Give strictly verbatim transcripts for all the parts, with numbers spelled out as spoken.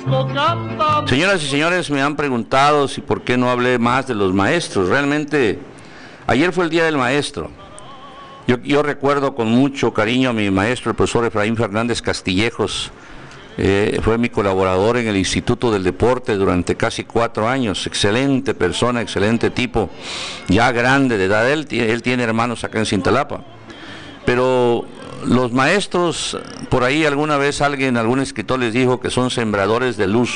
Señoras y señores, me han preguntado si por qué no hablé más de los maestros. Realmente, ayer fue el Día del Maestro. Yo, yo recuerdo con mucho cariño a mi maestro, el profesor Efraín Fernández Castillejos. Eh, fue mi colaborador en el Instituto del Deporte durante casi cuatro años. Excelente persona, excelente tipo, ya grande de edad. Él, él tiene hermanos acá en Cintalapa. Pero los maestros, por ahí alguna vez alguien, algún escritor les dijo que son sembradores de luz.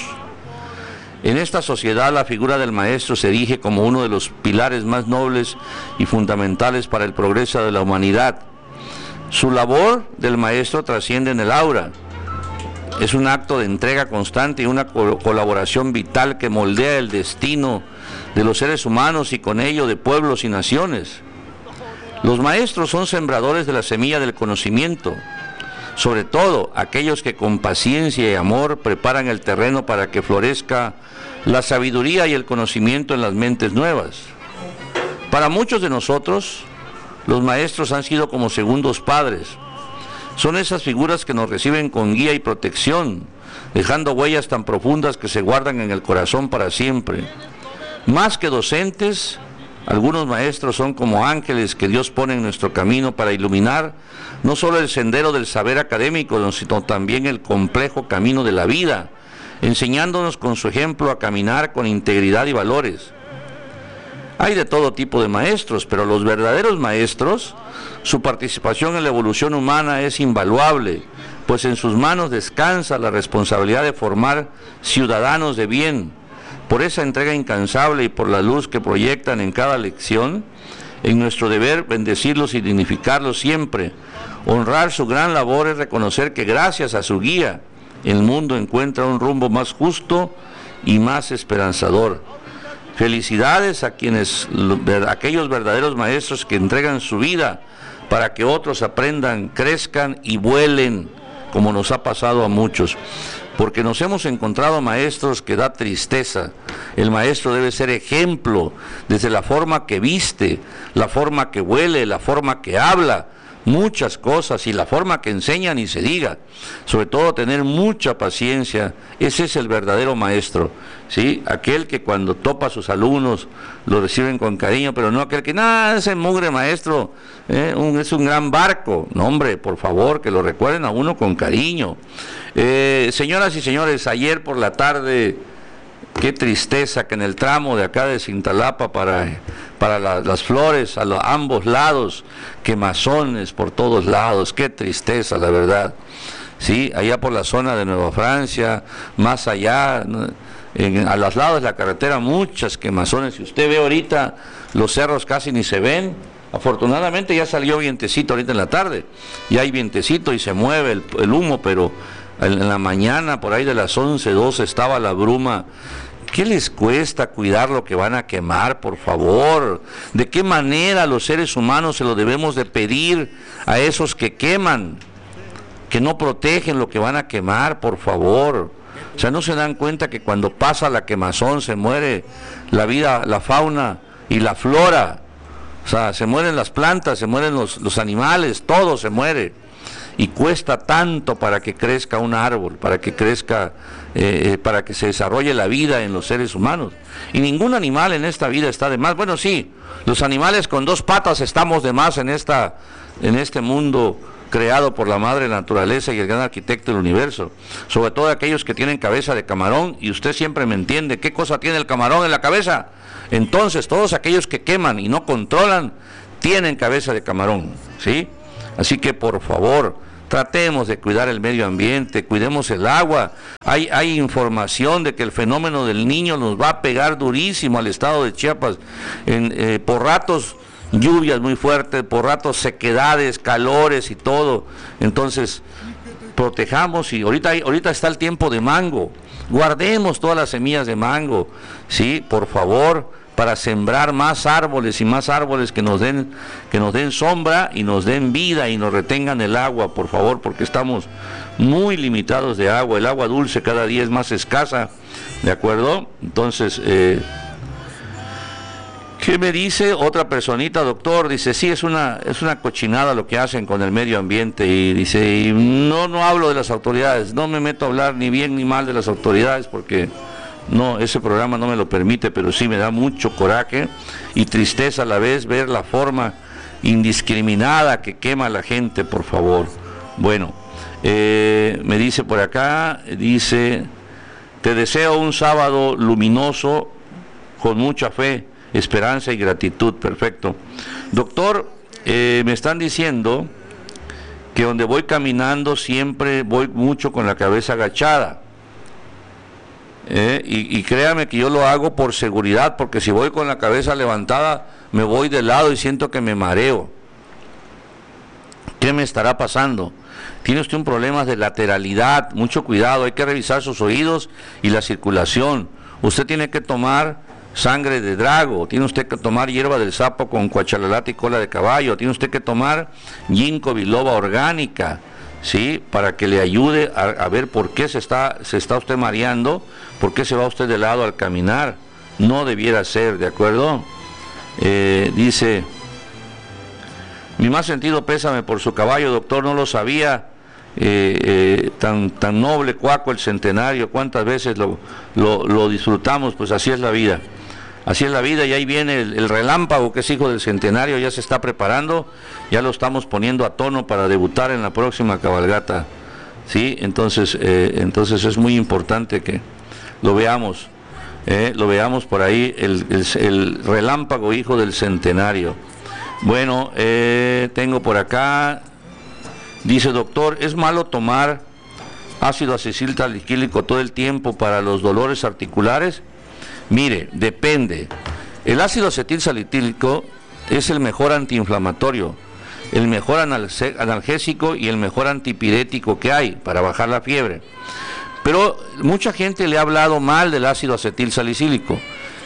En esta sociedad la figura del maestro se erige como uno de los pilares más nobles y fundamentales para el progreso de la humanidad. Su labor del maestro trasciende en el aura. Es un acto de entrega constante y una co- colaboración vital que moldea el destino de los seres humanos y con ello de pueblos y naciones. Los maestros son sembradores de la semilla del conocimiento, sobre todo aquellos que con paciencia y amor preparan el terreno para que florezca la sabiduría y el conocimiento en las mentes nuevas. Para muchos de nosotros, los maestros han sido como segundos padres. Son esas figuras que nos reciben con guía y protección, dejando huellas tan profundas que se guardan en el corazón para siempre. Más que docentes, algunos maestros son como ángeles que Dios pone en nuestro camino para iluminar no solo el sendero del saber académico, sino también el complejo camino de la vida, enseñándonos con su ejemplo a caminar con integridad y valores. Hay de todo tipo de maestros, pero los verdaderos maestros, su participación en la evolución humana es invaluable, pues en sus manos descansa la responsabilidad de formar ciudadanos de bien. Por esa entrega incansable y por la luz que proyectan en cada lección, en nuestro deber bendecirlos y dignificarlos siempre. Honrar su gran labor es reconocer que gracias a su guía, el mundo encuentra un rumbo más justo y más esperanzador. Felicidades a quienes, a aquellos verdaderos maestros que entregan su vida para que otros aprendan, crezcan y vuelen, como nos ha pasado a muchos. Porque nos hemos encontrado maestros que da tristeza. El maestro debe ser ejemplo, desde la forma que viste, la forma que huele, la forma que habla, muchas cosas, y la forma que enseña ni se diga. Sobre todo tener mucha paciencia. Ese es el verdadero maestro, ¿sí? Aquel que cuando topa a sus alumnos lo reciben con cariño, pero no aquel que, nada, ese mugre maestro, eh, un, es un gran barco. No, hombre, por favor, que lo recuerden a uno con cariño. Eh, señoras y señores, ayer por la tarde, qué tristeza que en el tramo de acá de Cintalapa para, para la, las Flores, a, los, a ambos lados, quemazones por todos lados, qué tristeza, la verdad. Sí, allá por la zona de Nueva Francia, más allá, en, a los lados de la carretera, muchas quemazones. Si usted ve ahorita, los cerros casi ni se ven. Afortunadamente ya salió vientecito ahorita en la tarde, ya hay vientecito y se mueve el, el humo, pero en la mañana, por ahí de las once, doce, estaba la bruma. ¿Qué les cuesta cuidar lo que van a quemar, por favor? ¿De qué manera los seres humanos se lo debemos de pedir a esos que queman? Que no protegen lo que van a quemar, por favor. O sea, ¿no se dan cuenta que cuando pasa la quemazón se muere la vida, la fauna y la flora? O sea, se mueren las plantas, se mueren los, los animales, todo se muere. Y cuesta tanto para que crezca un árbol, para que crezca, eh, para que se desarrolle la vida en los seres humanos. Y ningún animal en esta vida está de más. Bueno, sí, los animales con dos patas estamos de más en esta, en este mundo creado por la madre naturaleza y el gran arquitecto del universo. Sobre todo aquellos que tienen cabeza de camarón, y usted siempre me entiende, ¿qué cosa tiene el camarón en la cabeza? Entonces, todos aquellos que queman y no controlan, tienen cabeza de camarón, ¿sí? Así que, por favor, tratemos de cuidar el medio ambiente, cuidemos el agua. Hay, hay información de que el fenómeno del Niño nos va a pegar durísimo al estado de Chiapas, en, eh, por ratos lluvias muy fuertes, por ratos sequedades, calores y todo. Entonces, protejamos, y ahorita, hay, ahorita está el tiempo de mango, guardemos todas las semillas de mango, ¿sí? Por favor, para sembrar más árboles y más árboles que nos den que nos den sombra y nos den vida y nos retengan el agua, por favor, porque estamos muy limitados de agua. El agua dulce cada día es más escasa, ¿de acuerdo? Entonces, eh, ¿Qué me dice otra personita, doctor? Dice, sí, es una es una cochinada lo que hacen con el medio ambiente. Y dice, y no, no hablo de las autoridades, no me meto a hablar ni bien ni mal de las autoridades porque no, ese programa no me lo permite, pero sí me da mucho coraje y tristeza a la vez ver la forma indiscriminada que quema a la gente, por favor. Bueno, eh, me dice por acá, dice, te deseo un sábado luminoso con mucha fe, esperanza y gratitud. Perfecto. Doctor, eh, me están diciendo que donde voy caminando siempre voy mucho con la cabeza agachada. Eh, y, y créame que yo lo hago por seguridad, porque si voy con la cabeza levantada me voy de lado y siento que me mareo. ¿Qué me estará pasando? Tiene usted un problema de lateralidad, mucho cuidado, hay que revisar sus oídos y la circulación. Usted tiene que tomar sangre de drago, tiene usted que tomar hierba del sapo con cuachalalate y cola de caballo, tiene usted que tomar ginkgo biloba orgánica, ¿sí? Para que le ayude a, a ver por qué se está, se está usted mareando, por qué se va usted de lado al caminar. No debiera ser, ¿de acuerdo? Eh, dice, mi más sentido pésame por su caballo, doctor, no lo sabía, eh, eh, tan, tan noble Cuaco el centenario, cuántas veces lo, lo, lo disfrutamos, pues así es la vida. Así es la vida, y ahí viene el, el relámpago que es hijo del centenario, ya se está preparando, ya lo estamos poniendo a tono para debutar en la próxima cabalgata, ¿sí? Entonces, eh, entonces es muy importante que lo veamos, eh, lo veamos por ahí, el, el, el relámpago hijo del centenario. Bueno, eh, tengo por acá, dice, doctor, ¿es malo tomar ácido acetilsalicílico todo el tiempo para los dolores articulares? Mire, depende. El ácido acetilsalicílico es el mejor antiinflamatorio, el mejor analgésico y el mejor antipirético que hay para bajar la fiebre. Pero mucha gente le ha hablado mal del ácido acetilsalicílico.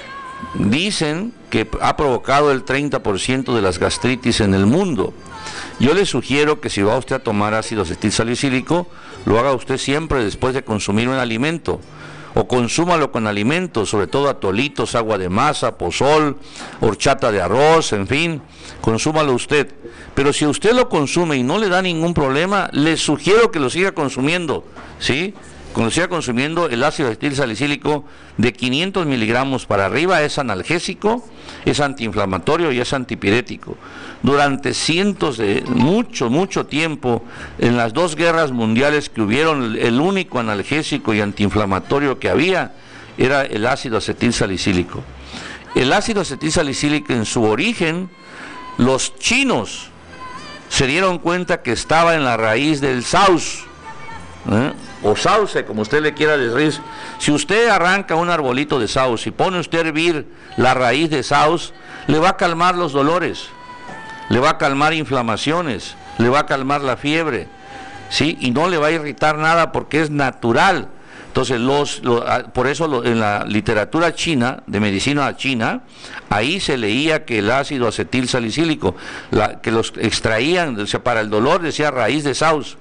Dicen que ha provocado el treinta por ciento de las gastritis en el mundo. Yo le sugiero que si va usted a tomar ácido acetilsalicílico, lo haga usted siempre después de consumir un alimento, o consúmalo con alimentos, sobre todo atolitos, agua de masa, pozol, horchata de arroz, en fin, consúmalo usted. Pero si usted lo consume y no le da ningún problema, le sugiero que lo siga consumiendo, ¿sí? Cuando siga consumiendo el ácido acetilsalicílico de quinientos miligramos para arriba, es analgésico, es antiinflamatorio y es antipirético. Durante cientos de, mucho, mucho tiempo, en las dos guerras mundiales que hubieron, el único analgésico y antiinflamatorio que había era el ácido acetilsalicílico. El ácido acetilsalicílico, en su origen, los chinos se dieron cuenta que estaba en la raíz del saus, ¿eh? o sauce, como usted le quiera decir. Si usted arranca un arbolito de sauce y pone usted a hervir la raíz de sauce, le va a calmar los dolores, le va a calmar inflamaciones, le va a calmar la fiebre, ¿sí? Y no le va a irritar nada porque es natural. Entonces, los, los, por eso lo, en la literatura china, de medicina china, ahí se leía que el ácido acetilsalicílico, la, que los extraían, o sea, para el dolor decía raíz de sauce,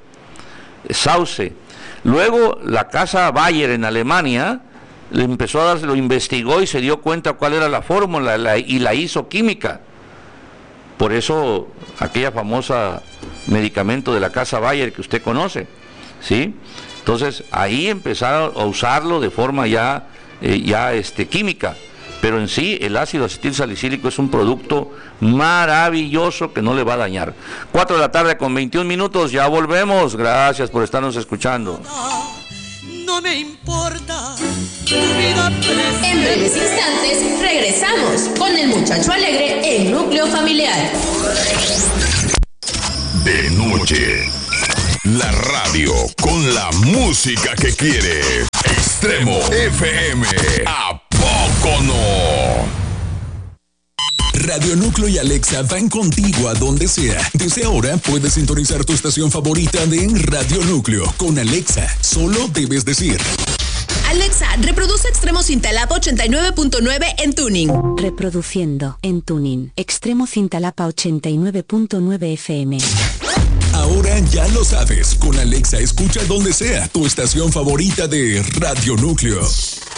sauce. Luego la casa Bayer en Alemania le empezó a darse, lo investigó y se dio cuenta cuál era la fórmula la, y la hizo química. Por eso aquella famosa medicamento de la casa Bayer que usted conoce, ¿sí? Entonces ahí empezaron a usarlo de forma ya, eh, ya este, química. Pero en sí el ácido acetilsalicílico es un producto maravilloso que no le va a dañar. cuatro de la tarde con veintiún minutos, ya volvemos. Gracias por estarnos escuchando. No me importa tu vida presente. En breves instantes regresamos con el muchacho alegre en Núcleo Familiar. De noche, la radio con la música que quiere. Extremo F M. ¿A poco no? Radio Núcleo y Alexa van contigo a donde sea. Desde ahora puedes sintonizar tu estación favorita de Radio Núcleo. Con Alexa, solo debes decir: Alexa, reproduce Extremo Cintalapa ochenta y nueve punto nueve en tuning. Reproduciendo en tuning. Extremo Cintalapa ochenta y nueve punto nueve F M. Ahora ya lo sabes. Con Alexa escucha donde sea tu estación favorita de Radio Núcleo.